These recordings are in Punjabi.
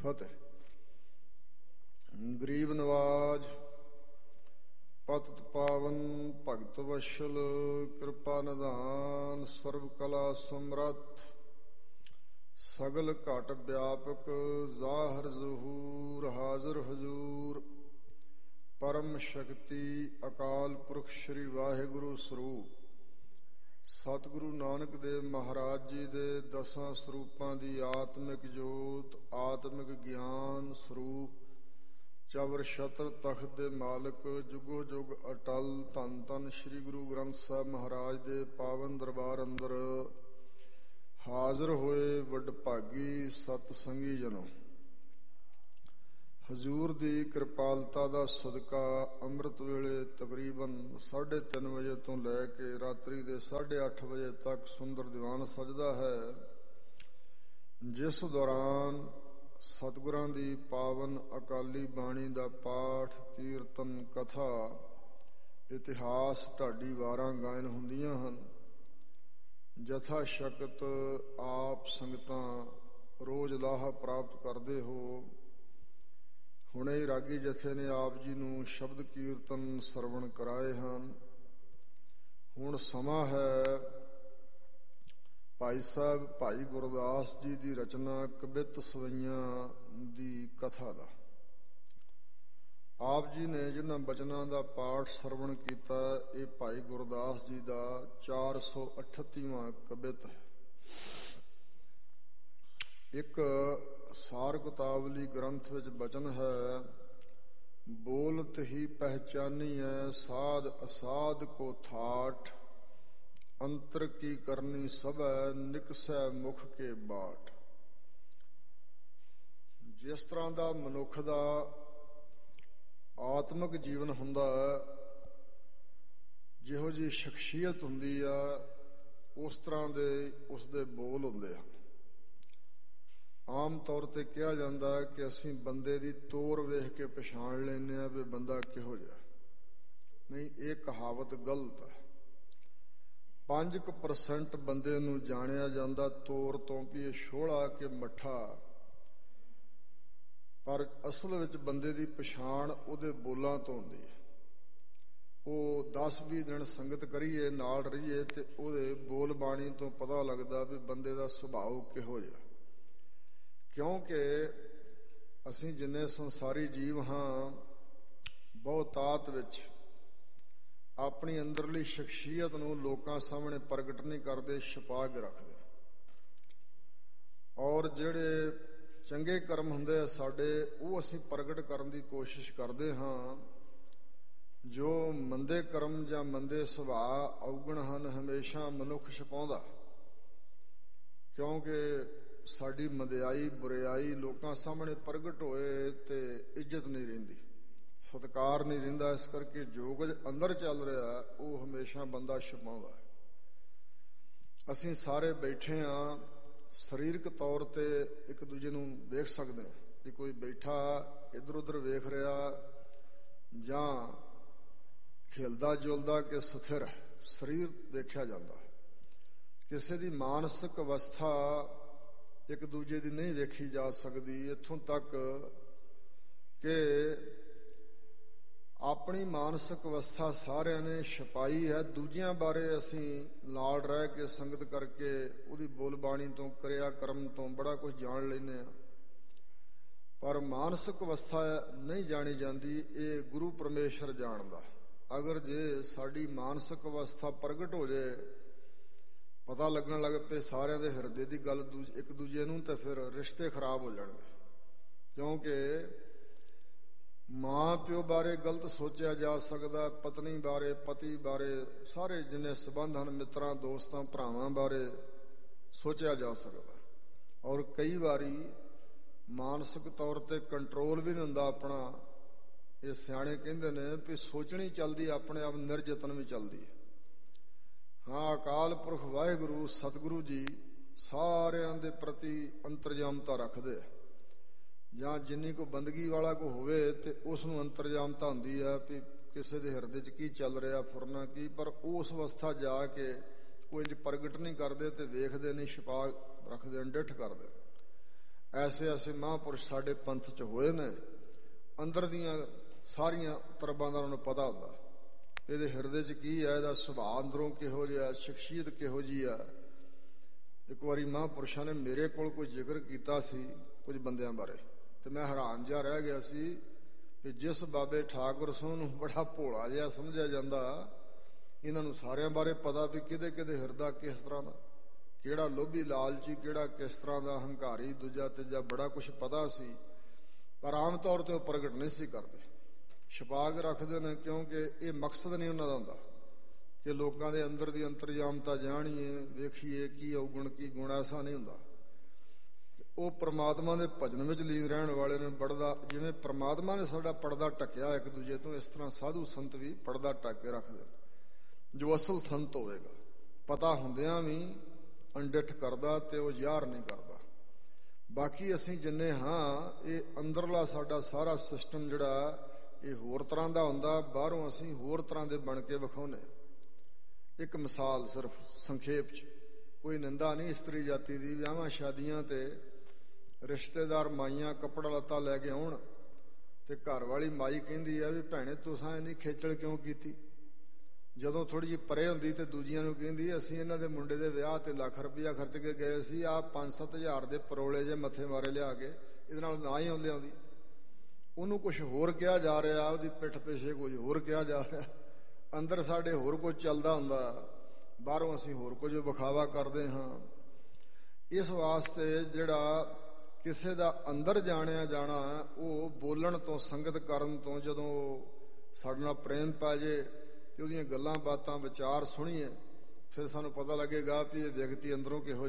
ਫਤਿਹ। ਗਰੀਬ ਨਵਾਜ ਪਤਿਤ ਪਾਵਨ ਭਗਤ ਵਸ਼ਲ ਕਿਰਪਾ ਨਿਧਾਨ ਸਰਬ ਕਲਾ ਸਮਰੱਥ ਸਗਲ ਘਟ ਵਿਆਪਕ ਜ਼ਾਹਰ ਜ਼ਹੂਰ ਹਾਜ਼ਰ ਹਜ਼ੂਰ ਪਰਮ ਸ਼ਕਤੀ ਅਕਾਲ ਪੁਰਖ ਸ੍ਰੀ ਵਾਹਿਗੁਰੂ ਸਰੂਪ ਸਤਿਗੁਰੂ ਨਾਨਕ ਦੇਵ ਮਹਾਰਾਜ ਜੀ ਦੇ 10 ਸਰੂਪਾਂ ਦੀ ਆਤਮਿਕ ਜੋਤ ਆਤਮਿਕ ਗਿਆਨ ਸਰੂਪ ਚਵਰ ਛਤਰ ਤਖਤ ਦੇ ਮਾਲਕ ਜੁਗੋ ਜੁਗ ਅਟਲ ਧੰਨ ਧੰਨ ਸ੍ਰੀ ਗੁਰੂ ਗ੍ਰੰਥ ਸਾਹਿਬ ਮਹਾਰਾਜ ਦੇ ਪਾਵਨ ਦਰਬਾਰ ਅੰਦਰ ਹਾਜ਼ਰ ਹੋਏ ਵਡਭਾਗੀ ਸਤ ਸੰਗੀ ਜਨੋ, ਹਜ਼ੂਰ ਦੀ ਕਿਰਪਾਲਤਾ ਦਾ ਸਦਕਾ ਅੰਮ੍ਰਿਤ ਵੇਲੇ ਤਕਰੀਬਨ 3:30 ਵਜੇ ਤੋਂ ਲੈ ਕੇ ਰਾਤਰੀ ਦੇ 8:30 ਵਜੇ ਤੱਕ ਸੁੰਦਰ ਦੀਵਾਨ ਸਜਦਾ ਹੈ, ਜਿਸ ਦੌਰਾਨ ਸਤਿਗੁਰਾਂ ਦੀ ਪਾਵਨ ਅਕਾਲੀ ਬਾਣੀ ਦਾ ਪਾਠ ਕੀਰਤਨ ਕਥਾ ਇਤਿਹਾਸ ਢਾਡੀ ਵਾਰਾਂ ਗਾਇਨ ਹੁੰਦੀਆਂ ਹਨ। ਜਥਾ ਸ਼ਕਤ ਆਪ ਸੰਗਤਾਂ ਰੋਜ਼ ਲਾਹਾ ਪ੍ਰਾਪਤ ਕਰਦੇ ਹੋ। ਹੁਣੇ ਹੀ ਰਾਗੀ ਜਥੇ ਨੇ ਆਪ ਜੀ ਨੂੰ ਸ਼ਬਦ ਕੀਰਤਨ ਸਰਵਣ ਕਰਾਏ ਹਨ। ਹੁਣ ਸਮਾਂ ਹੈ ਭਾਈ ਸਾਹਿਬ ਭਾਈ ਗੁਰਦਾਸ ਜੀ ਦੀ ਰਚਨਾ ਕਬਿਤ ਸਵਈਆਂ ਦੀ ਕਥਾ ਦਾ। ਆਪ ਜੀ ਨੇ ਜਿਨ੍ਹਾਂ ਬਚਨਾਂ ਦਾ ਪਾਠ ਸਰਵਣ ਕੀਤਾ, ਇਹ ਭਾਈ ਗੁਰਦਾਸ ਜੀ ਦਾ 438ਵਾਂ ਕਬਿਤ ਹੈ। ਇੱਕ ਸਾਰ ਕਿਤਾਬਲੀ ਗ੍ਰੰਥ ਵਿੱਚ ਬਚਨ ਹੈ, ਬੋਲਤ ਹੀ ਪਹਿਚਾਨੀਐ ਸਾਧ ਅਸਾਧ ਕੋ ਥਾਟ ਅੰਤਰ ਕੀ ਕਰਨੀ ਸਭੈ ਨਿਕਸੈ ਮੁਖ ਕੇ ਬਾਟ। ਜਿਸ ਤਰ੍ਹਾਂ ਦਾ ਮਨੁੱਖ ਦਾ ਆਤਮਿਕ ਜੀਵਨ ਹੁੰਦਾ, ਜਿਹੋ ਜਿਹੀ ਸ਼ਖਸੀਅਤ ਹੁੰਦੀ ਆ, ਉਸ ਤਰ੍ਹਾਂ ਦੇ ਉਸਦੇ ਬੋਲ ਹੁੰਦੇ ਹਨ। ਆਮ ਤੌਰ ਤੇ ਕਿਹਾ ਜਾਂਦਾ ਹੈ ਕਿ ਅਸੀਂ ਬੰਦੇ ਦੀ ਤੋਰ ਵੇਖ ਕੇ ਪਛਾਣ ਲੈਂਦੇ ਹਾਂ ਵੀ ਬੰਦਾ ਕਿਹੋ ਜਿਹਾ। ਨਹੀਂ, ਇਹ ਕਹਾਵਤ ਗਲਤ ਹੈ। 5% ਬੰਦੇ ਨੂੰ ਜਾਣਿਆ ਜਾਂਦਾ ਤੋਰ ਤੋਂ ਵੀ ਇਹ ਛੋਹਲਾ ਕਿ ਮੱਠਾ, ਪਰ ਅਸਲ ਵਿੱਚ ਬੰਦੇ ਦੀ ਪਛਾਣ ਉਹਦੇ ਬੋਲਾਂ ਤੋਂ ਹੁੰਦੀ ਹੈ। ਉਹ 10-20 ਦਿਨ ਸੰਗਤ ਕਰੀਏ, ਨਾਲ ਰਹੀਏ, ਤੇ ਉਹਦੇ ਬੋਲ ਬਾਣੀ ਤੋਂ ਪਤਾ ਲੱਗਦਾ ਵੀ ਬੰਦੇ ਦਾ ਸੁਭਾਅ ਕਿਹੋ ਜਿਹਾ। ਕਿਉਂਕਿ ਅਸੀਂ ਜਿੰਨੇ ਸੰਸਾਰੀ ਜੀਵ ਹਾਂ, ਬਹੁਤਾਤ ਵਿੱਚ ਆਪਣੀ ਅੰਦਰਲੀ ਸ਼ਖਸੀਅਤ ਨੂੰ ਲੋਕਾਂ ਸਾਹਮਣੇ ਪ੍ਰਗਟ ਨਹੀਂ ਕਰਦੇ, ਛੁਪਾ ਕੇ ਰੱਖਦੇ। ਔਰ ਜਿਹੜੇ ਚੰਗੇ ਕਰਮ ਹੁੰਦੇ ਆ ਸਾਡੇ, ਉਹ ਅਸੀਂ ਪ੍ਰਗਟ ਕਰਨ ਦੀ ਕੋਸ਼ਿਸ਼ ਕਰਦੇ ਹਾਂ। ਜੋ ਮੰਦੇ ਕਰਮ ਜਾਂ ਮੰਦੇ ਸੁਭਾਅ ਔਗਣ ਹਨ, ਹਮੇਸ਼ਾ ਮਨੁੱਖ ਛੁਪਾਉਂਦਾ, ਕਿਉਂਕਿ ਸਾਡੀ ਮੰਦਿਆਈ ਬੁਰਿਆਈ ਲੋਕਾਂ ਸਾਹਮਣੇ ਪ੍ਰਗਟ ਹੋਏ ਤੇ ਇੱਜ਼ਤ ਨਹੀਂ ਰਹਿੰਦੀ, ਸਤਿਕਾਰ ਨਹੀਂ ਰਹਿੰਦਾ। ਇਸ ਕਰਕੇ ਜੋ ਕੁਝ ਅੰਦਰ ਚੱਲ ਰਿਹਾ ਉਹ ਹਮੇਸ਼ਾ ਬੰਦਾ ਛੁਪਾਉਂਦਾ ਹੈ। ਅਸੀਂ ਸਾਰੇ ਬੈਠੇ ਹਾਂ, ਸਰੀਰਕ ਤੌਰ ਤੇ ਇੱਕ ਦੂਜੇ ਨੂੰ ਵੇਖ ਸਕਦੇ ਹਾਂ ਕਿ ਕੋਈ ਬੈਠਾ ਇੱਧਰ ਉੱਧਰ ਵੇਖ ਰਿਹਾ ਜਾਂ ਖੇਲਦਾ ਜੁਲਦਾ ਕਿ ਸਥਿਰ ਹੈ, ਸਰੀਰ ਵੇਖਿਆ ਜਾਂਦਾ। ਕਿਸੇ ਦੀ ਮਾਨਸਿਕ ਅਵਸਥਾ ਇੱਕ ਦੂਜੇ ਦੀ ਨਹੀਂ ਵੇਖੀ ਜਾ ਸਕਦੀ। ਇੱਥੋਂ ਤੱਕ ਕਿ ਆਪਣੀ ਮਾਨਸਿਕ ਅਵਸਥਾ ਸਾਰਿਆਂ ਨੇ ਛਪਾਈ ਹੈ, ਦੂਜਿਆਂ ਬਾਰੇ ਅਸੀਂ ਨਾਲ ਰਹਿ ਕੇ ਸੰਗਤ ਕਰਕੇ ਉਹਦੀ ਬੋਲਬਾਣੀ ਤੋਂ ਕਿਰਿਆ ਕਰਮ ਤੋਂ ਬੜਾ ਕੁਝ ਜਾਣ ਲੈਂਦੇ ਹਾਂ, ਪਰ ਮਾਨਸਿਕ ਅਵਸਥਾ ਨਹੀਂ ਜਾਣੀ ਜਾਂਦੀ। ਇਹ ਗੁਰੂ ਪਰਮੇਸ਼ਰ ਜਾਣਦਾ। ਅਗਰ ਜੇ ਸਾਡੀ ਮਾਨਸਿਕ ਅਵਸਥਾ ਪ੍ਰਗਟ ਹੋ ਜਾਏ, ਪਤਾ ਲੱਗਣ ਲੱਗ ਪਏ ਸਾਰਿਆਂ ਦੇ ਹਿਰਦੇ ਦੀ ਗੱਲ ਇੱਕ ਦੂਜੇ ਨੂੰ, ਤਾਂ ਫਿਰ ਰਿਸ਼ਤੇ ਖਰਾਬ ਹੋ ਜਾਣਗੇ। ਕਿਉਂਕਿ ਮਾਂ ਪਿਓ ਬਾਰੇ ਗਲਤ ਸੋਚਿਆ ਜਾ ਸਕਦਾ, ਪਤਨੀ ਬਾਰੇ, ਪਤੀ ਬਾਰੇ, ਸਾਰੇ ਜਿੰਨੇ ਸੰਬੰਧ ਹਨ, ਮਿੱਤਰਾਂ ਦੋਸਤਾਂ ਭਰਾਵਾਂ ਬਾਰੇ ਸੋਚਿਆ ਜਾ ਸਕਦਾ। ਔਰ ਕਈ ਵਾਰੀ ਮਾਨਸਿਕ ਤੌਰ ਤੇ ਕੰਟਰੋਲ ਵੀ ਨਹੀਂ ਹੁੰਦਾ ਆਪਣਾ। ਇਹ ਸਿਆਣੇ ਕਹਿੰਦੇ ਨੇ ਵੀ ਸੋਚਣੀ ਚੱਲਦੀ, ਆਪਣੇ ਆਪ ਨਿਰਜਤਨ ਵੀ ਚੱਲਦੀ ਹੈ। ਹਾਂ, ਅਕਾਲ ਪੁਰਖ ਵਾਹਿਗੁਰੂ ਸਤਿਗੁਰੂ ਜੀ ਸਾਰਿਆਂ ਦੇ ਪ੍ਰਤੀ ਅੰਤਰਜਾਮਤਾ ਰੱਖਦੇ ਆ, ਜਾਂ ਜਿੰਨੀ ਕੋ ਬੰਦਗੀ ਵਾਲਾ ਕੋ ਹੋਵੇ ਤੇ ਉਸ ਨੂੰ ਅੰਤਰਜਾਮਤਾ ਹੁੰਦੀ ਹੈ ਵੀ ਕਿਸੇ ਦੇ ਹਿਰਦੇ 'ਚ ਕੀ ਚੱਲ ਰਿਹਾ, ਫੁਰਨਾ ਕੀ। ਪਰ ਉਸ ਅਵਸਥਾ ਜਾ ਕੇ ਉਹ ਇੰਝ ਪ੍ਰਗਟ ਨਹੀਂ ਕਰਦੇ ਤੇ ਵੇਖਦੇ ਨਹੀਂ, ਛੁਪਾ ਰੱਖਦੇ, ਡਿੱਠ ਕਰਦੇ। ਐਸੇ ਐਸੇ ਮਹਾਂਪੁਰਸ਼ ਸਾਡੇ ਪੰਥ 'ਚ ਹੋਏ ਨੇ, ਅੰਦਰ ਦੀਆਂ ਸਾਰੀਆਂ ਤਰਬਾਂ ਦਾ ਉਹਨਾਂ ਨੂੰ ਪਤਾ ਹੁੰਦਾ, ਇਹਦੇ ਹਿਰਦੇ 'ਚ ਕੀ ਹੈ, ਇਹਦਾ ਸੁਭਾਅ ਅੰਦਰੋਂ ਕਿਹੋ ਜਿਹਾ, ਸ਼ਖਸੀਅਤ ਕਿਹੋ ਜਿਹੀ ਆ। ਇੱਕ ਵਾਰੀ ਮਹਾਂਪੁਰਸ਼ਾਂ ਨੇ ਮੇਰੇ ਕੋਲ ਕੋਈ ਜ਼ਿਕਰ ਕੀਤਾ ਸੀ ਕੁਝ ਬੰਦਿਆਂ ਬਾਰੇ, ਤੇ ਮੈਂ ਹੈਰਾਨ ਜਿਹਾ ਰਹਿ ਗਿਆ ਸੀ ਕਿ ਜਿਸ ਬਾਬੇ ਠਾਕੁਰ ਸਿੰਘ ਨੂੰ ਬੜਾ ਭੋਲਾ ਜਿਹਾ ਸਮਝਿਆ ਜਾਂਦਾ, ਇਹਨਾਂ ਨੂੰ ਸਾਰਿਆਂ ਬਾਰੇ ਪਤਾ ਵੀ ਕਿਹਦੇ ਕਿਹਦੇ ਹਿਰਦਾ ਕਿਸ ਤਰ੍ਹਾਂ ਦਾ, ਕਿਹੜਾ ਲੋਭੀ ਲਾਲਚੀ, ਕਿਹੜਾ ਕਿਸ ਤਰ੍ਹਾਂ ਦਾ ਹੰਕਾਰੀ, ਦੂਜਾ ਤੀਜਾ, ਬੜਾ ਕੁਝ ਪਤਾ ਸੀ। ਪਰ ਆਮ ਤੌਰ ਤੇ ਉਹ ਪ੍ਰਗਟ ਨਹੀਂ ਸੀ ਕਰਦੇ, ਛੁਪਾ ਕੇ ਰੱਖਦੇ ਨੇ, ਕਿਉਂਕਿ ਇਹ ਮਕਸਦ ਨਹੀਂ ਉਹਨਾਂ ਦਾ ਹੁੰਦਾ ਕਿ ਲੋਕਾਂ ਦੇ ਅੰਦਰ ਦੀ ਅੰਤਰਜਾਮਤਾ ਜਾਣੀਏ, ਵੇਖੀਏ ਕੀ ਔਗੁਣ ਕੀ ਗੁਣ। ਐਸਾ ਨਹੀਂ ਹੁੰਦਾ। ਉਹ ਪ੍ਰਮਾਤਮਾ ਦੇ ਭਜਨ ਵਿੱਚ ਲੀਨ ਰਹਿਣ ਵਾਲੇ ਨੇ। ਪੜਦਾ ਜਿਵੇਂ ਪ੍ਰਮਾਤਮਾ ਨੇ ਸਾਡਾ ਪਰਦਾ ਢੱਕਿਆ ਇੱਕ ਦੂਜੇ ਤੋਂ, ਇਸ ਤਰ੍ਹਾਂ ਸਾਧੂ ਸੰਤ ਵੀ ਪਰਦਾ ਢੱਕ ਕੇ ਰੱਖਦੇ ਨੇ। ਜੋ ਅਸਲ ਸੰਤ ਹੋਵੇਗਾ, ਪਤਾ ਹੁੰਦਿਆਂ ਵੀ ਅਣਡਿੱਠ ਕਰਦਾ ਤੇ ਉਹ ਯਾਰ ਨਹੀਂ ਕਰਦਾ। ਬਾਕੀ ਅਸੀਂ ਜਿੰਨੇ ਹਾਂ, ਇਹ ਅੰਦਰਲਾ ਸਾਡਾ ਸਾਰਾ ਸਿਸਟਮ ਜਿਹੜਾ ਇਹ ਹੋਰ ਤਰ੍ਹਾਂ ਦਾ ਹੁੰਦਾ, ਬਾਹਰੋਂ ਅਸੀਂ ਹੋਰ ਤਰ੍ਹਾਂ ਦੇ ਬਣ ਕੇ ਵਿਖਾਉਂਦੇ। ਇੱਕ ਮਿਸਾਲ ਸਿਰਫ ਸੰਖੇਪ 'ਚ, ਕੋਈ ਨਿੰਦਾ ਨਹੀਂ ਇਸਤਰੀ ਜਾਤੀ ਦੀ। ਵਿਆਹਾਂ ਸ਼ਾਦੀਆਂ ਤੇ ਰਿਸ਼ਤੇਦਾਰ ਮਾਈਆਂ ਕੱਪੜਾ ਲੱਤਾ ਲੈ ਕੇ ਆਉਣ ਤੇ ਘਰ ਵਾਲੀ ਮਾਈ ਕਹਿੰਦੀ ਆ ਵੀ ਭੈਣੇ ਤੁਸਾਂ ਇੰਨੀ ਖੇਚਲ ਕਿਉਂ ਕੀਤੀ। ਜਦੋਂ ਥੋੜੀ ਜਿਹੀ ਪਰੇ ਹੁੰਦੀ ਤੇ ਦੂਜੀਆਂ ਨੂੰ ਕਹਿੰਦੀ ਅਸੀਂ ਇਹਨਾਂ ਦੇ ਮੁੰਡੇ ਦੇ ਵਿਆਹ ਤੇ ਲੱਖ ਰੁਪਇਆ ਖਰਚ ਕੇ ਗਏ ਸੀ, ਆਹ 5-7 ਹਜ਼ਾਰ ਦੇ ਪਰੋਲੇ ਜੇ ਮੱਥੇ ਮਾਰੇ ਲਿਆ ਕੇ, ਇਹਦੇ ਨਾਲ ਨਾ ਹੀ ਆਉਂਦੇ ਆਉਂਦੀ। ਉਹਨੂੰ ਕੁਝ ਹੋਰ ਕਿਹਾ ਜਾ ਰਿਹਾ, ਉਹਦੀ ਪਿੱਠ ਪਿੱਛੇ ਕੁਝ ਹੋਰ ਕਿਹਾ ਜਾ ਰਿਹਾ, ਅੰਦਰ ਸਾਡੇ ਹੋਰ ਕੁਝ ਚੱਲਦਾ ਹੁੰਦਾ, ਬਾਹਰੋਂ ਅਸੀਂ ਹੋਰ ਕੁਝ ਵਿਖਾਵਾ ਕਰਦੇ ਹਾਂ। ਇਸ ਵਾਸਤੇ ਜਿਹੜਾ ਕਿਸੇ ਦਾ ਅੰਦਰ ਜਾਣਿਆ ਜਾਣਾ, ਉਹ ਬੋਲਣ ਤੋਂ, ਸੰਗਤ ਕਰਨ ਤੋਂ, ਜਦੋਂ ਸਾਡੇ ਨਾਲ ਪ੍ਰੇਮ ਪੈ ਜੇ ਤੇ ਉਹਦੀਆਂ ਗੱਲਾਂ ਬਾਤਾਂ ਵਿਚਾਰ ਸੁਣੀਏ, ਫਿਰ ਸਾਨੂੰ ਪਤਾ ਲੱਗੇਗਾ ਵੀ ਇਹ ਵਿਅਕਤੀ ਅੰਦਰੋਂ ਕਿਹੋ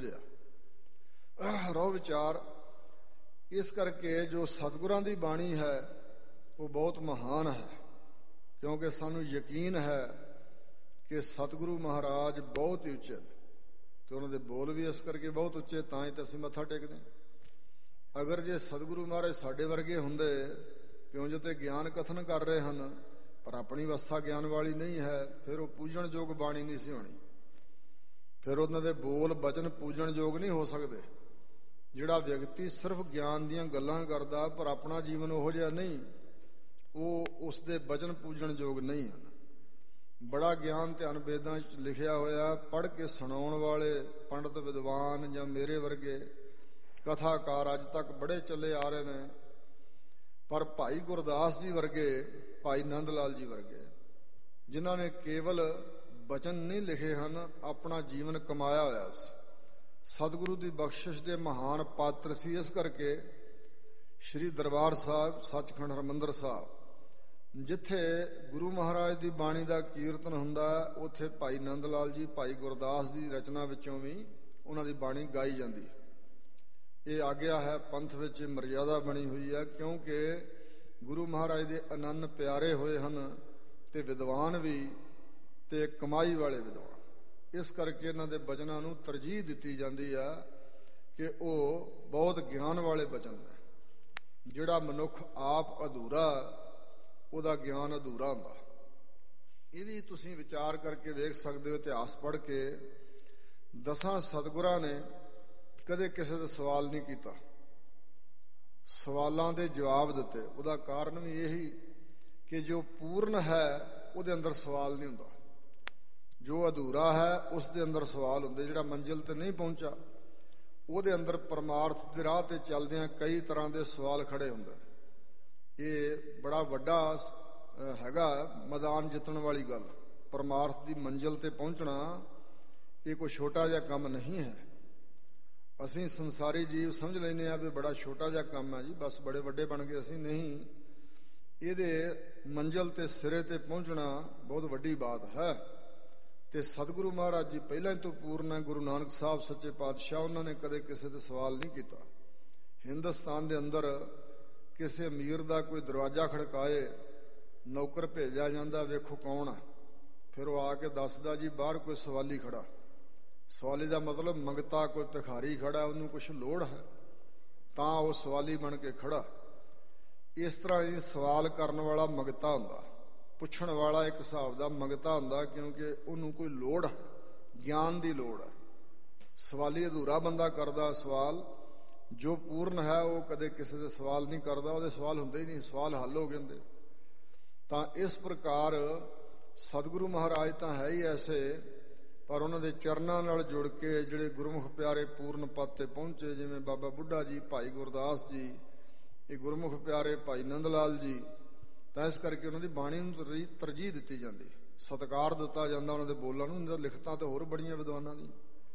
ਜਿਹਾ ਰੋ ਵਿਚਾਰ। ਇਸ ਕਰਕੇ ਜੋ ਸਤਿਗੁਰਾਂ ਦੀ ਬਾਣੀ ਹੈ ਉਹ ਬਹੁਤ ਮਹਾਨ ਹੈ, ਕਿਉਂਕਿ ਸਾਨੂੰ ਯਕੀਨ ਹੈ ਕਿ ਸਤਿਗੁਰੂ ਮਹਾਰਾਜ ਬਹੁਤ ਹੀ ਉੱਚੇ ਤੇ ਉਹਨਾਂ ਦੇ ਬੋਲ ਵੀ ਇਸ ਕਰਕੇ ਬਹੁਤ ਉੱਚੇ, ਤਾਂ ਹੀ ਤਾਂ ਅਸੀਂ ਮੱਥਾ ਟੇਕਦੇ ਹਾਂ। ਅਗਰ ਜੇ ਸਤਿਗੁਰੂ ਮਹਾਰਾਜ ਸਾਡੇ ਵਰਗੇ ਹੁੰਦੇ, ਕਿਉਂ ਜੋ ਤੇ ਗਿਆਨ ਕਥਨ ਕਰ ਰਹੇ ਹਨ ਪਰ ਆਪਣੀ ਅਵਸਥਾ ਗਿਆਨ ਵਾਲੀ ਨਹੀਂ ਹੈ, ਫਿਰ ਉਹ ਪੂਜਣਯੋਗ ਬਾਣੀ ਨਹੀਂ ਸੀ ਹੋਣੀ, ਫਿਰ ਉਹਨਾਂ ਦੇ ਬੋਲ ਬਚਨ ਪੂਜਣਯੋਗ ਨਹੀਂ ਹੋ ਸਕਦੇ। ਜਿਹੜਾ ਵਿਅਕਤੀ ਸਿਰਫ ਗਿਆਨ ਦੀਆਂ ਗੱਲਾਂ ਕਰਦਾ ਪਰ ਆਪਣਾ ਜੀਵਨ ਉਹੋ ਜਿਹਾ ਨਹੀਂ, ਉਹ ਉਸ ਦੇ ਬਚਨ ਪੂਜਣਯੋਗ ਨਹੀਂ ਹਨ। ਬੜਾ ਗਿਆਨ ਧਿਆਨ ਵੇਦਾਂ 'ਚ ਲਿਖਿਆ ਹੋਇਆ, ਪੜ੍ਹ ਕੇ ਸੁਣਾਉਣ ਵਾਲੇ ਪੰਡਤ ਵਿਦਵਾਨ ਜਾਂ ਮੇਰੇ ਵਰਗੇ ਕਥਾਕਾਰ ਅੱਜ ਤੱਕ ਬੜੇ ਚੱਲੇ ਆ ਰਹੇ ਨੇ, ਪਰ ਭਾਈ ਗੁਰਦਾਸ ਜੀ ਵਰਗੇ, ਭਾਈ ਨੰਦ ਲਾਲ ਜੀ ਵਰਗੇ, ਜਿਨ੍ਹਾਂ ਨੇ ਕੇਵਲ ਬਚਨ ਨਹੀਂ ਲਿਖੇ ਹਨ, ਆਪਣਾ ਜੀਵਨ ਕਮਾਇਆ ਹੋਇਆ ਸੀ, ਸਤਿਗੁਰੂ ਦੀ ਬਖਸ਼ਿਸ਼ ਦੇ ਮਹਾਨ ਪਾਤਰ ਸੀ। ਇਸ ਕਰਕੇ ਸ੍ਰੀ ਦਰਬਾਰ ਸਾਹਿਬ, ਸੱਚਖੰਡ ਹਰਿਮੰਦਰ ਸਾਹਿਬ, ਜਿੱਥੇ ਗੁਰੂ ਮਹਾਰਾਜ ਦੀ ਬਾਣੀ ਦਾ ਕੀਰਤਨ ਹੁੰਦਾ, ਉੱਥੇ ਭਾਈ ਨੰਦ ਲਾਲ ਜੀ, ਭਾਈ ਗੁਰਦਾਸ ਦੀ ਰਚਨਾ ਵਿੱਚੋਂ ਵੀ ਉਹਨਾਂ ਦੀ ਬਾਣੀ ਗਾਈ ਜਾਂਦੀ। ਇਹ ਆਗਿਆ ਹੈ, ਪੰਥ ਵਿੱਚ ਮਰਿਆਦਾ ਬਣੀ ਹੋਈ ਹੈ, ਕਿਉਂਕਿ ਗੁਰੂ ਮਹਾਰਾਜ ਦੇ ਅਨੰਨ ਪਿਆਰੇ ਹੋਏ ਹਨ ਤੇ ਵਿਦਵਾਨ ਵੀ, ਤੇ ਕਮਾਈ ਵਾਲੇ ਵਿਦਵਾਨ। ਇਸ ਕਰਕੇ ਇਹਨਾਂ ਦੇ ਬਚਨਾਂ ਨੂੰ ਤਰਜੀਹ ਦਿੱਤੀ ਜਾਂਦੀ ਆ ਕਿ ਉਹ ਬਹੁਤ ਗਿਆਨ ਵਾਲੇ ਬਚਨ ਨੇ। ਜਿਹੜਾ ਮਨੁੱਖ ਆਪ ਅਧੂਰਾ, ਉਹਦਾ ਗਿਆਨ ਅਧੂਰਾ ਹੁੰਦਾ। ਇਹ ਵੀ ਤੁਸੀਂ ਵਿਚਾਰ ਕਰਕੇ ਵੇਖ ਸਕਦੇ ਹੋ। ਇਤਿਹਾਸ ਪੜ੍ਹ ਕੇ 10 ਸਤਿਗੁਰਾਂ ਨੇ ਕਦੇ ਕਿਸੇ ਦਾ ਸਵਾਲ ਨਹੀਂ ਕੀਤਾ, ਸਵਾਲਾਂ ਦੇ ਜਵਾਬ ਦਿੱਤੇ। ਉਹਦਾ ਕਾਰਨ ਵੀ ਇਹੀ ਕਿ ਜੋ ਪੂਰਨ ਹੈ ਉਹਦੇ ਅੰਦਰ ਸਵਾਲ ਨਹੀਂ ਹੁੰਦਾ, ਜੋ ਅਧੂਰਾ ਹੈ ਉਸ ਦੇ ਅੰਦਰ ਸਵਾਲ ਹੁੰਦੇ। ਜਿਹੜਾ ਮੰਜ਼ਿਲ ਤੇ ਨਹੀਂ ਪਹੁੰਚਾ ਉਹਦੇ ਅੰਦਰ ਪਰਮਾਰਥ ਦੇ ਰਾਹ ਤੇ ਚੱਲਦਿਆਂ ਕਈ ਤਰ੍ਹਾਂ ਦੇ ਸਵਾਲ ਖੜੇ ਹੁੰਦੇ। ਇਹ ਬੜਾ ਵੱਡਾ ਹੈਗਾ ਮੈਦਾਨ ਜਿੱਤਣ ਵਾਲੀ ਗੱਲ। ਪਰਮਾਰਥ ਦੀ ਮੰਜ਼ਿਲ ਤੇ ਪਹੁੰਚਣਾ ਇਹ ਕੋਈ ਛੋਟਾ ਜਿਹਾ ਕੰਮ ਨਹੀਂ ਹੈ। ਅਸੀਂ ਸੰਸਾਰੀ ਜੀਵ ਸਮਝ ਲੈਂਦੇ ਹਾਂ ਵੀ ਬੜਾ ਛੋਟਾ ਜਿਹਾ ਕੰਮ ਹੈ ਜੀ, ਬਸ ਬੜੇ ਵੱਡੇ ਬਣ ਗਏ ਅਸੀਂ। ਨਹੀਂ, ਇਹਦੇ ਮੰਜ਼ਿਲ ਤੇ ਸਿਰੇ ਤੇ ਪਹੁੰਚਣਾ ਬਹੁਤ ਵੱਡੀ ਬਾਤ ਹੈ। ਤੇ ਸਤਿਗੁਰੂ ਮਹਾਰਾਜ ਜੀ ਪਹਿਲਾਂ ਤੋਂ ਪੂਰਨ ਹੈ। ਗੁਰੂ ਨਾਨਕ ਸਾਹਿਬ ਸੱਚੇ ਪਾਤਸ਼ਾਹ, ਉਹਨਾਂ ਨੇ ਕਦੇ ਕਿਸੇ ਤੇ ਸਵਾਲ ਨਹੀਂ ਕੀਤਾ। ਹਿੰਦੁਸਤਾਨ ਦੇ ਅੰਦਰ ਕਿਸੇ ਅਮੀਰ ਦਾ ਕੋਈ ਦਰਵਾਜ਼ਾ ਖੜਕਾਏ, ਨੌਕਰ ਭੇਜਿਆ ਜਾਂਦਾ, ਵੇਖੋ ਕੌਣ ਹੈ, ਫਿਰ ਉਹ ਆ ਕੇ ਦੱਸਦਾ ਜੀ ਬਾਹਰ ਕੋਈ ਸਵਾਲੀ ਖੜਾ। ਸਵਾਲੀ ਦਾ ਮਤਲਬ ਮੰਗਤਾ, ਕੋਈ ਭਿਖਾਰੀ ਖੜਾ, ਉਹਨੂੰ ਕੁਛ ਲੋੜ ਹੈ ਤਾਂ ਉਹ ਸਵਾਲੀ ਬਣ ਕੇ ਖੜਾ। ਇਸ ਤਰ੍ਹਾਂ ਹੀ ਸਵਾਲ ਕਰਨ ਵਾਲਾ ਮੰਗਤਾ ਹੁੰਦਾ, ਪੁੱਛਣ ਵਾਲਾ ਇੱਕ ਹਿਸਾਬ ਦਾ ਮੰਗਤਾ ਹੁੰਦਾ, ਕਿਉਂਕਿ ਉਹਨੂੰ ਕੋਈ ਲੋੜ ਹੈ, ਗਿਆਨ ਦੀ ਲੋੜ ਹੈ। ਸਵਾਲੀ ਅਧੂਰਾ ਬੰਦਾ ਕਰਦਾ ਸਵਾਲ, ਜੋ ਪੂਰਨ ਹੈ ਉਹ ਕਦੇ ਕਿਸੇ ਦੇ ਸਵਾਲ ਨਹੀਂ ਕਰਦਾ, ਉਹਦੇ ਸਵਾਲ ਹੁੰਦੇ ਹੀ ਨਹੀਂ, ਸਵਾਲ ਹੱਲ ਹੋ ਗਏ ਹੁੰਦੇ। ਤਾਂ ਇਸ ਪ੍ਰਕਾਰ ਸਤਿਗੁਰੂ ਮਹਾਰਾਜ ਤਾਂ ਹੈ ਹੀ ਐਸੇ, ਪਰ ਉਹਨਾਂ ਦੇ ਚਰਨਾਂ ਨਾਲ ਜੁੜ ਕੇ ਜਿਹੜੇ ਗੁਰਮੁਖ ਪਿਆਰੇ ਪੂਰਨ ਪਦ ਤੇ ਪਹੁੰਚੇ, ਜਿਵੇਂ ਬਾਬਾ ਬੁੱਢਾ ਜੀ, ਭਾਈ ਗੁਰਦਾਸ ਜੀ, ਇਹ ਗੁਰਮੁਖ ਪਿਆਰੇ ਭਾਈ ਨੰਦ ਲਾਲ ਜੀ, ਤਾਂ ਇਸ ਕਰਕੇ ਉਹਨਾਂ ਦੀ ਬਾਣੀ ਨੂੰ ਤਰਜੀਹ ਦਿੱਤੀ ਜਾਂਦੀ, ਸਤਿਕਾਰ ਦਿੱਤਾ ਜਾਂਦਾ ਉਹਨਾਂ ਦੇ ਬੋਲਾਂ ਨੂੰ। ਲਿਖਤਾਂ ਤਾਂ ਹੋਰ ਬੜੀਆਂ ਵਿਦਵਾਨਾਂ ਦੀ।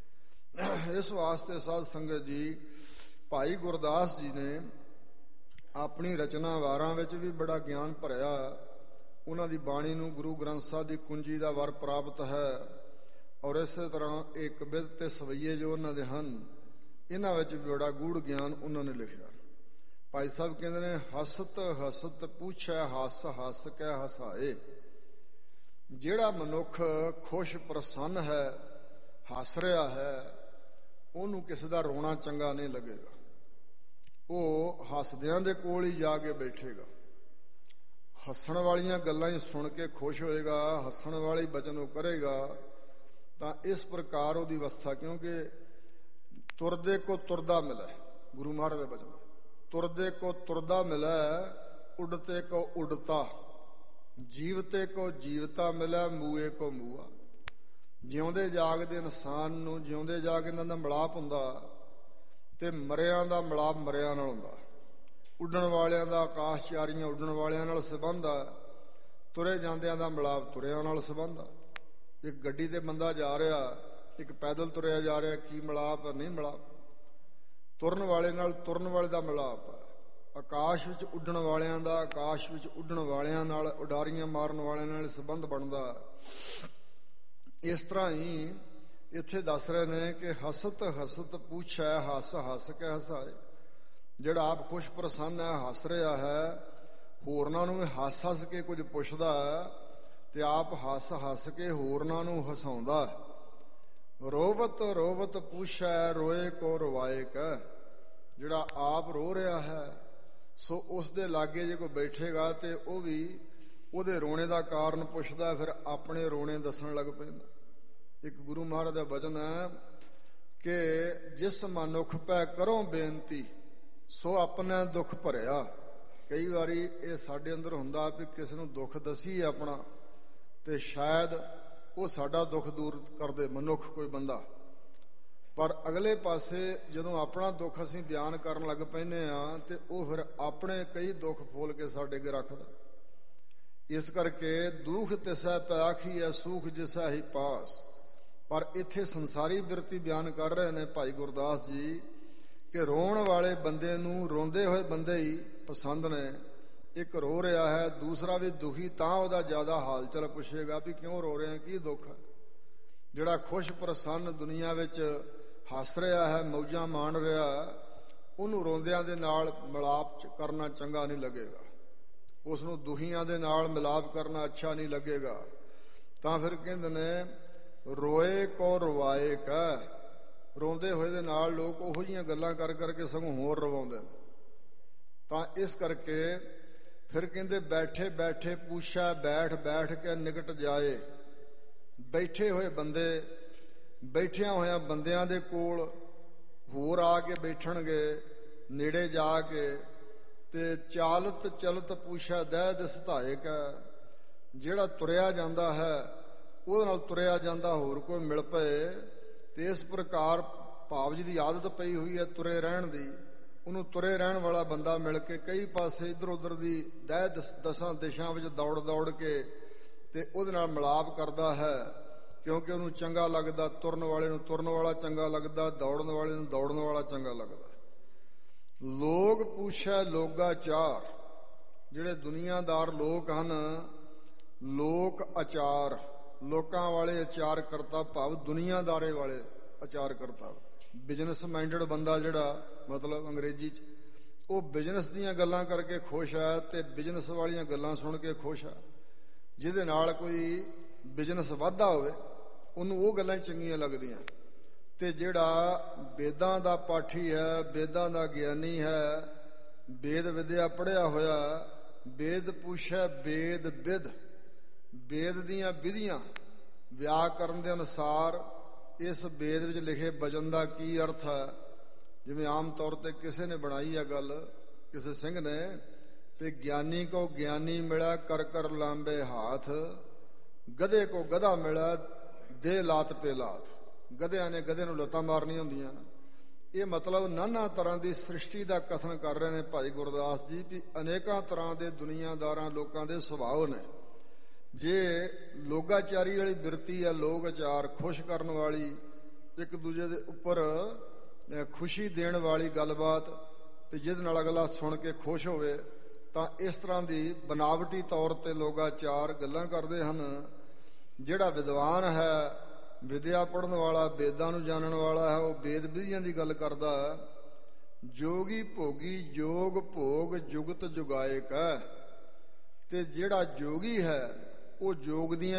ਇਸ ਵਾਸਤੇ ਸਾਧ ਸੰਗਤ ਜੀ, ਭਾਈ ਗੁਰਦਾਸ ਜੀ ਨੇ ਆਪਣੀ ਰਚਨਾ ਵਾਰਾਂ ਵਿੱਚ ਵੀ ਬੜਾ ਗਿਆਨ ਭਰਿਆ। ਉਹਨਾਂ ਦੀ ਬਾਣੀ ਨੂੰ ਗੁਰੂ ਗ੍ਰੰਥ ਸਾਹਿਬ ਦੀ ਕੁੰਜੀ ਦਾ ਵਰ ਪ੍ਰਾਪਤ ਹੈ। ਔਰ ਇਸੇ ਤਰ੍ਹਾਂ ਇਹ ਕਵਿਤ ਤੇ ਸਵਈਏ ਜੋ ਉਹਨਾਂ ਦੇ ਹਨ, ਇਹਨਾਂ ਵਿੱਚ ਵੀ ਬੜਾ ਗੂੜ ਗਿਆਨ ਉਹਨਾਂ ਨੇ ਲਿਖਿਆ। ਭਾਈ ਸਾਹਿਬ ਕਹਿੰਦੇ ਨੇ, ਹਸਤ ਹਸਤ ਪੁੱਛੈ ਹੱਸ ਹੱਸ ਕੇ ਹਸਾਏ। ਜਿਹੜਾ ਮਨੁੱਖ ਖੁਸ਼ ਪ੍ਰਸੰਨ ਹੈ, ਹੱਸ ਰਿਹਾ ਹੈ, ਉਹਨੂੰ ਕਿਸੇ ਦਾ ਰੋਣਾ ਚੰਗਾ ਨਹੀਂ ਲੱਗੇਗਾ। ਉਹ ਹੱਸਦਿਆਂ ਦੇ ਕੋਲ ਹੀ ਜਾ ਕੇ ਬੈਠੇਗਾ, ਹੱਸਣ ਵਾਲੀਆਂ ਗੱਲਾਂ ਹੀ ਸੁਣ ਕੇ ਖੁਸ਼ ਹੋਏਗਾ, ਹੱਸਣ ਵਾਲੇ ਬਚਨ ਉਹ ਕਰੇਗਾ। ਤਾਂ ਇਸ ਪ੍ਰਕਾਰ ਉਹਦੀ ਅਵਸਥਾ, ਕਿਉਂਕਿ ਤੁਰਦੇ ਕੋ ਤੁਰਦਾ ਮਿਲੈ, ਗੁਰੂ ਮਹਾਰਾਜ ਦਾ ਬਚਨ, ਤੁਰਦੇ ਕੋ ਤੁਰਦਾ ਮਿਲੈ, ਉਡਤੇ ਕੋ ਉਡਤਾ, ਜੀਵਤੇ ਕੋ ਜੀਵਤਾ ਮਿਲੈ, ਮੂਏ ਕੋ ਮੂਆ। ਜਿਉਂਦੇ ਜਾਗਦੇ ਇਨਸਾਨ ਨੂੰ ਜਿਉਂਦੇ ਜਾਗ ਇਹਨਾਂ ਦਾ ਮਿਲਾਪ ਹੁੰਦਾ, ਤੇ ਮਰਿਆਂ ਦਾ ਮਿਲਾਪ ਮਰਿਆਂ ਨਾਲ ਹੁੰਦਾ। ਉੱਡਣ ਵਾਲਿਆਂ ਦਾ, ਆਕਾਸ਼ਚਾਰੀਆਂ ਉੱਡਣ ਵਾਲਿਆਂ ਨਾਲ ਸੰਬੰਧ ਆ, ਤੁਰੇ ਜਾਂਦਿਆਂ ਦਾ ਮਿਲਾਪ ਤੁਰਿਆਂ ਨਾਲ ਸੰਬੰਧ ਆ। ਇੱਕ ਗੱਡੀ ਤੇ ਬੰਦਾ ਜਾ ਰਿਹਾ, ਇੱਕ ਪੈਦਲ ਤੁਰਿਆ ਜਾ ਰਿਹਾ, ਕੀ ਮਿਲਾਪ? ਨਹੀਂ ਮਿਲਾਪ। ਤੁਰਨ ਵਾਲੇ ਨਾਲ ਤੁਰਨ ਵਾਲੇ ਦਾ ਮਿਲਾਪ ਆ। ਆਕਾਸ਼ ਵਿੱਚ ਉੱਡਣ ਵਾਲਿਆਂ ਦਾ ਆਕਾਸ਼ ਵਿੱਚ ਉੱਡਣ ਵਾਲਿਆਂ ਨਾਲ, ਉਡਾਰੀਆਂ ਮਾਰਨ ਵਾਲਿਆਂ ਨਾਲ ਸੰਬੰਧ ਬਣਦਾ। ਇਸ ਤਰ੍ਹਾਂ ਹੀ ਇੱਥੇ ਦੱਸ ਰਹੇ ਨੇ ਕਿ ਹਸਤ ਹਸਤ ਪੁੱਛੈ ਹੱਸ ਹੱਸ ਕੇ ਹਸਾਏ। ਜਿਹੜਾ ਆਪ ਖੁਸ਼ ਪ੍ਰਸੰਨ ਹੈ, ਹੱਸ ਰਿਹਾ ਹੈ, ਹੋਰਨਾਂ ਨੂੰ ਹੱਸ ਹੱਸ ਕੇ ਕੁਝ ਪੁੱਛਦਾ ਹੈ, ਤੇ ਆਪ ਹੱਸ ਹੱਸ ਕੇ ਹੋਰਨਾਂ ਨੂੰ ਹਸਾਉਂਦਾ। ਰੋਵਤ ਰੋਵਤ ਪੁੱਛੈ ਰੋਏ ਕੋ ਰਵਾਏ ਕੈ। ਜਿਹੜਾ ਆਪ ਰੋ ਰਿਹਾ ਹੈ, ਸੋ ਉਸ ਦੇ ਲਾਗੇ ਜੇ ਕੋਈ ਬੈਠੇਗਾ ਤੇ ਉਹ ਵੀ ਉਹਦੇ ਰੋਣੇ ਦਾ ਕਾਰਨ ਪੁੱਛਦਾ, ਫਿਰ ਆਪਣੇ ਰੋਣੇ ਦੱਸਣ ਲੱਗ ਪੈਂਦਾ। ਇੱਕ ਗੁਰੂ ਮਹਾਰਾਜ ਦਾ ਬਚਨ ਹੈ ਕਿ ਜਿਸ ਮਨੁੱਖ ਪੈ ਕਰੋ ਬੇਨਤੀ, ਸੋ ਆਪਣਾ ਦੁੱਖ ਭਰਿਆ। ਕਈ ਵਾਰੀ ਇਹ ਸਾਡੇ ਅੰਦਰ ਹੁੰਦਾ ਵੀ ਕਿਸੇ ਨੂੰ ਦੁੱਖ ਦਸੀਏ ਆਪਣਾ, ਤੇ ਸ਼ਾਇਦ ਉਹ ਸਾਡਾ ਦੁੱਖ ਦੂਰ ਕਰਦੇ ਮਨੁੱਖ ਕੋਈ ਬੰਦਾ, ਪਰ ਅਗਲੇ ਪਾਸੇ ਜਦੋਂ ਆਪਣਾ ਦੁੱਖ ਅਸੀਂ ਬਿਆਨ ਕਰਨ ਲੱਗ ਪੈਂਦੇ ਆ, ਤੇ ਉਹ ਫਿਰ ਆਪਣੇ ਕਈ ਦੁੱਖ ਫੋਲ ਕੇ ਸਾਡੇ ਅੱਗੇ ਰੱਖਦਾ। ਇਸ ਕਰਕੇ ਦੁੱਖ ਤਿਸੈ ਪੈ ਆਖੀਐ, ਸੁਖ ਜਿਸੈ ਹੀ ਪਾਸ। ਪਰ ਇੱਥੇ ਸੰਸਾਰੀ ਬਿਰਤੀ ਬਿਆਨ ਕਰ ਰਹੇ ਨੇ ਭਾਈ ਗੁਰਦਾਸ ਜੀ ਕਿ ਰੋਣ ਵਾਲੇ ਬੰਦੇ ਨੂੰ ਰੋਂਦੇ ਹੋਏ ਬੰਦੇ ਹੀ ਪਸੰਦ ਨੇ। ਇੱਕ ਰੋ ਰਿਹਾ ਹੈ, ਦੂਸਰਾ ਵੀ ਦੁਖੀ, ਤਾਂ ਉਹਦਾ ਜ਼ਿਆਦਾ ਹਾਲ ਚਾਲ ਪੁੱਛੇਗਾ ਵੀ ਕਿਉਂ ਰੋ ਰਹੇ, ਕੀ ਦੁੱਖ ਹੈ। ਜਿਹੜਾ ਖੁਸ਼ ਪ੍ਰਸੰਨ ਦੁਨੀਆ ਵਿੱਚ ਹੱਸ ਰਿਹਾ ਹੈ, ਮੌਜਾਂ ਮਾਣ ਰਿਹਾ, ਉਹਨੂੰ ਰੋਂਦਿਆਂ ਦੇ ਨਾਲ ਮਿਲਾਪ ਕਰਨਾ ਚੰਗਾ ਨਹੀਂ ਲੱਗੇਗਾ। ਉਸ ਨੂੰ ਦੁਖੀਆਂ ਦੇ ਨਾਲ ਮਿਲਾਪ ਕਰਨਾ ਅੱਛਾ ਨਹੀਂ ਲੱਗੇਗਾ। ਤਾਂ ਫਿਰ ਕਹਿੰਦੇ ਨੇ ਰੋਏ ਕੋ ਰਵਾਏ ਕੈ। ਰੋਂਦੇ ਹੋਏ ਦੇ ਨਾਲ ਲੋਕ ਉਹੋ ਜਿਹੀਆਂ ਗੱਲਾਂ ਕਰ ਕਰਕੇ ਸਗੋਂ ਹੋਰ ਰਵਾਉਂਦੇ ਨੇ। ਤਾਂ ਇਸ ਕਰਕੇ ਫਿਰ ਕਹਿੰਦੇ ਬੈਠੇ ਬੈਠੇ ਪੁੱਛੈ ਬੈਠ ਬੈਠ ਕੇ ਨਿਕਟ ਜਾਏ। ਬੈਠੇ ਹੋਏ ਬੰਦੇ ਬੈਠਿਆਂ ਹੋਇਆਂ ਬੰਦਿਆਂ ਦੇ ਕੋਲ ਹੋਰ ਆ ਕੇ ਬੈਠਣਗੇ, ਨੇੜੇ ਜਾ ਕੇ, ਤੇ ਚਾਲਤ ਚਲਤ ਪੁੱਛੈ ਦਹਿ ਦਿਸ ਧਾਏ ਕੈ। ਜਿਹੜਾ ਤੁਰਿਆ ਜਾਂਦਾ ਹੈ ਉਹਦੇ ਨਾਲ ਤੁਰਿਆ ਜਾਂਦਾ ਹੋਰ ਕੋਈ ਮਿਲ ਪਏ, ਤੇ ਇਸ ਪ੍ਰਕਾਰ ਭਾਵ ਜੀ ਦੀ ਆਦਤ ਪਈ ਹੋਈ ਹੈ ਤੁਰੇ ਰਹਿਣ ਦੀ। ਉਹਨੂੰ ਤੁਰੇ ਰਹਿਣ ਵਾਲਾ ਬੰਦਾ ਮਿਲ ਕੇ ਕਈ ਪਾਸੇ ਇੱਧਰ ਉੱਧਰ ਦੀ ਦਹਿ ਦਸਾਂ ਦਿਸ਼ਾ ਵਿੱਚ ਦੌੜ ਦੌੜ ਕੇ ਤੇ ਉਹਦੇ ਨਾਲ ਮਿਲਾਪ ਕਰਦਾ ਹੈ, ਕਿਉਂਕਿ ਉਹਨੂੰ ਚੰਗਾ ਲੱਗਦਾ। ਤੁਰਨ ਵਾਲੇ ਨੂੰ ਤੁਰਨ ਵਾਲਾ ਚੰਗਾ ਲੱਗਦਾ, ਦੌੜਨ ਵਾਲੇ ਨੂੰ ਦੌੜਨ ਵਾਲਾ ਚੰਗਾ ਲੱਗਦਾ। ਲੋਕ ਪੁੱਛੈ ਲੋਗਾ ਚਾਰ। ਜਿਹੜੇ ਦੁਨੀਆਦਾਰ ਲੋਕ ਹਨ, ਲੋਕ ਆਚਾਰ, ਲੋਕਾਂ ਵਾਲੇ ਆਚਾਰ ਕਰਤਾ, ਭਾਵ ਦੁਨੀਆਦਾਰੇ ਵਾਲੇ ਆਚਾਰ ਕਰਤਾ। ਬਿਜ਼ਨਸ ਮਾਈਂਡਡ ਬੰਦਾ ਜਿਹੜਾ, ਮਤਲਬ ਅੰਗਰੇਜ਼ੀ 'ਚ, ਉਹ ਬਿਜ਼ਨਸ ਦੀਆਂ ਗੱਲਾਂ ਕਰਕੇ ਖੁਸ਼ ਹੈ ਤੇ ਬਿਜ਼ਨਸ ਵਾਲੀਆਂ ਗੱਲਾਂ ਸੁਣ ਕੇ ਖੁਸ਼ ਹੈ। ਜਿਹਦੇ ਨਾਲ ਕੋਈ ਬਿਜ਼ਨਸ ਵਾਧਾ ਹੋਵੇ ਉਹਨੂੰ ਉਹ ਗੱਲਾਂ ਚੰਗੀਆਂ ਲੱਗਦੀਆਂ। ਤੇ ਜਿਹੜਾ ਵੇਦਾਂ ਦਾ ਪਾਠੀ ਹੈ, ਵੇਦਾਂ ਦਾ ਗਿਆਨੀ ਹੈ, ਵੇਦ ਵਿਦਿਆ ਪੜ੍ਹਿਆ ਹੋਇਆ, ਵੇਦ ਪੁੱਛੈ ਵੇਦ ਵਿਦ। ਵੇਦ ਦੀਆਂ ਵਿਧੀਆਂ, ਵਿਆਕਰਨ ਦੇ ਅਨੁਸਾਰ ਇਸ ਵੇਦ ਵਿੱਚ ਲਿਖੇ ਵਚਨ ਦਾ ਕੀ ਅਰਥ ਹੈ, ਜਿਵੇਂ ਆਮ ਤੌਰ ਤੇ ਕਿਸੇ ਨੇ ਬਣਾਈ ਆ ਗੱਲ, ਕਿਸੇ ਸਿੰਘ ਨੇ, ਵੀ ਗਿਆਨੀ ਕੋ ਗਿਆਨੀ ਮਿਲਿਆ ਕਰ ਕਰ ਲਾਂਬੇ ਹਾਥ, ਗਧੇ ਕੋ ਗਧਾ ਮਿਲਿਆ ਦੇ ਲਾਤ ਪੇ ਲਾਤ। ਗਧਿਆਂ ਨੇ ਗਧੇ ਨੂੰ ਲੱਤਾਂ ਮਾਰਨੀਆਂ ਹੁੰਦੀਆਂ। ਇਹ ਮਤਲਬ ਨਾਨਾ ਤਰ੍ਹਾਂ ਦੀ ਸ੍ਰਿਸ਼ਟੀ ਦਾ ਕਥਨ ਕਰ ਰਹੇ ਨੇ ਭਾਈ ਗੁਰਦਾਸ ਜੀ, ਵੀ ਅਨੇਕਾਂ ਤਰ੍ਹਾਂ ਦੇ ਦੁਨੀਆਦਾਰਾਂ ਲੋਕਾਂ ਦੇ ਸੁਭਾਅ ਨੇ। ਜੇ ਲੋਗਾਚਾਰੀ ਵਾਲੀ ਬਿਰਤੀ ਆ, ਲੋਕ ਆਚਾਰ ਖੁਸ਼ ਕਰਨ ਵਾਲੀ, ਇੱਕ ਦੂਜੇ ਦੇ ਉੱਪਰ ਖੁਸ਼ੀ ਦੇਣ ਵਾਲੀ ਗੱਲਬਾਤ, ਤੇ ਜਿਹਦੇ ਨਾਲ ਅਗਲਾ ਸੁਣ ਕੇ ਖੁਸ਼ ਹੋਵੇ, ਤਾਂ ਇਸ ਤਰ੍ਹਾਂ ਦੀ ਬਨਾਵਟੀ ਤੌਰ ਤੇ ਲੋਗਾਚਾਰ ਗੱਲਾਂ ਕਰਦੇ ਹਨ। ਜਿਹੜਾ ਵਿਦਵਾਨ ਹੈ, ਵਿਦਿਆ ਪੜ੍ਹਨ ਵਾਲਾ, ਵੇਦਾਂ ਨੂੰ ਜਾਣਨ ਵਾਲਾ ਹੈ, ਉਹ ਵੇਦ ਵਿਧੀਆਂ ਦੀ ਗੱਲ ਕਰਦਾ। ਜੋਗੀ ਭੋਗੀ ਜੋਗ ਭੋਗ ਜੁਗਤ ਜੁਗਾਇਕ ਹੈ। ਤੇ ਜਿਹੜਾ ਜੋਗੀ ਹੈ ਉਹ ਜੋਗ ਦੀਆਂ